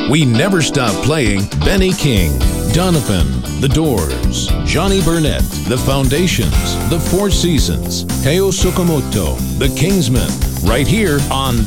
We never stop playing Benny King, Donovan, The Doors, Johnny Burnett, The Foundations, The Four Seasons, Heo Sakamoto, The Kingsmen, right here on